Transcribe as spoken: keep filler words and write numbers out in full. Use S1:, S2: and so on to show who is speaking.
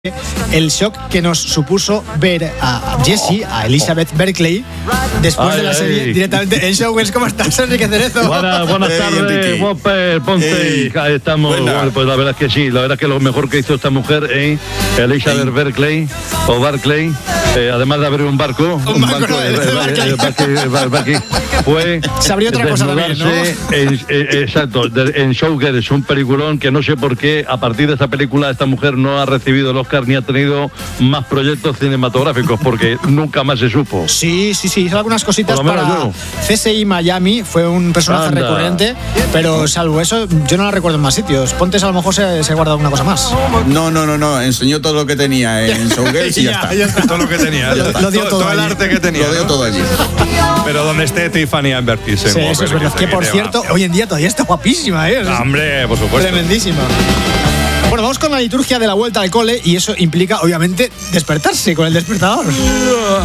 S1: el shock que nos supuso ver a Jessie, a Elizabeth Berkley, después ay, de la ay. serie directamente en Showgirls. ¿Cómo estás, Enrique Cerezo?
S2: Buenas, buenas hey, tardes, Whopper, Ponte. Hey. Ahí estamos. Bueno, pues la verdad es que sí, la verdad es que lo mejor que hizo esta mujer, ¿eh? Elizabeth hey. Berkley, o Barclay, eh, además de abrir un barco, un, un barco, barco de, de, de, de, de, de, de, fue
S1: se abrió otra cosa también, ¿no?
S2: En, eh, exacto, de, en Showgirls, un peliculón que no sé por qué a partir de esta película esta mujer no ha recibido los ni ha tenido más proyectos cinematográficos porque nunca más se supo.
S1: Sí, sí, sí, hizo algunas cositas para yo. C S I Miami, fue un personaje Anda. recurrente, pero salvo eso, yo no la recuerdo en más sitios. Pontes a lo mejor se, se ha guardado alguna cosa más.
S3: No, no, no, no, enseñó todo lo que tenía en Showgirls y ya, ya, está.
S4: ya está. Todo lo que tenía.
S1: Lo, lo dio todo,
S4: todo el arte que tenía.
S3: Lo dio
S4: ¿no?
S3: todo allí.
S4: Pero donde esté Tiffany Amber Thyssen.
S1: Sí, eso es verdad. Que, que por cierto, va. hoy en día todavía está guapísima, ¿eh?
S4: No, hombre, por supuesto.
S1: Tremendísima. Bueno, vamos con la liturgia de la vuelta al cole y eso implica, obviamente, despertarse con el despertador.